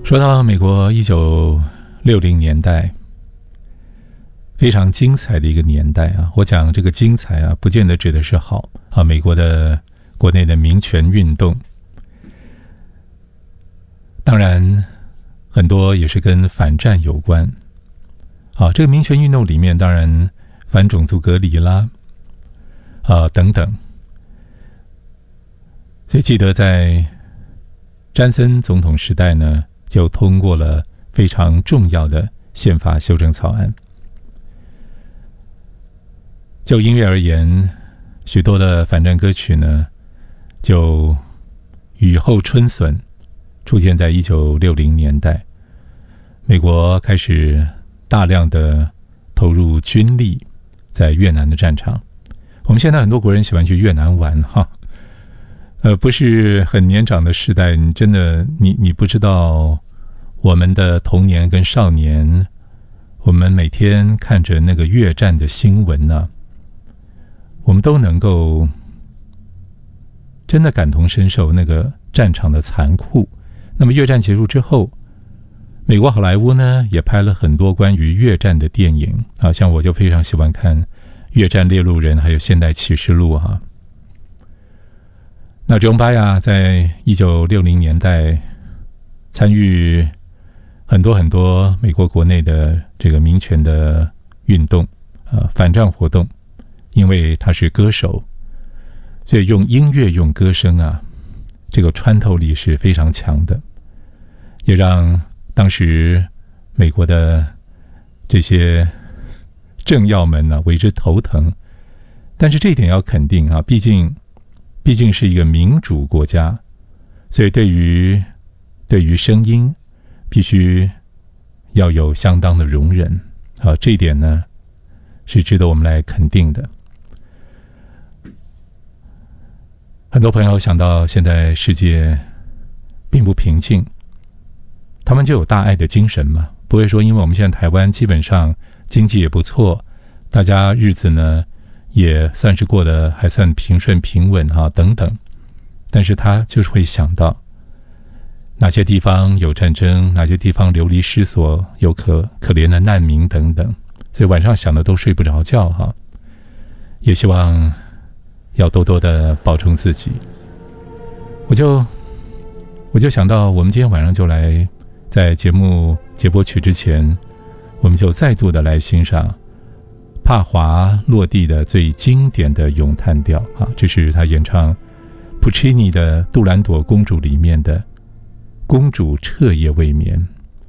说到美国1960年代，非常精彩的一个年代啊，我讲这个精彩啊，不见得指的是好啊。美国的国内的民权运动，当然很多也是跟反战有关啊。这个民权运动里面，当然反种族隔离啦，等等。所以记得在詹森总统时代呢，就通过了非常重要的宪法修正草案。就音乐而言，许多的反战歌曲呢，就雨后春笋出现在1960年代。美国开始大量的投入军力在越南的战场。我们现在很多国人喜欢去越南玩哈。不是很年长的时代，你真的你不知道我们的童年跟少年，我们每天看着那个越战的新闻呢，我们都能够真的感同身受那个战场的残酷。那么越战结束之后，美国好莱坞呢也拍了很多关于越战的电影啊，像我就非常喜欢看《越战猎鹿人》还有《现代启示录》哈。那中巴呀，在1960年代参与很多美国国内的这个民权的运动，反战活动。因为他是歌手，所以用音乐用歌声啊，这个穿透力是非常强的，也让当时美国的这些政要们呢为之头疼。但是这一点要肯定啊，毕竟是一个民主国家，所以对于声音必须要有相当的容忍啊，这一点呢是值得我们来肯定的。很多朋友想到现在世界并不平静，他们就有大爱的精神嘛，不会说因为我们现在台湾基本上经济也不错，大家日子呢也算是过得还算平顺平稳啊等等，但是他就是会想到哪些地方有战争，哪些地方流离失所，有可怜的难民等等，所以晚上想的都睡不着觉哈。也希望要多多的保重自己。我就想到，我们今天晚上就来在节目节播曲之前，我们就再度的来欣赏帕华落地的最经典的咏叹调啊，这是他演唱普契尼的《杜兰朵公主》里面的《公主彻夜未眠》。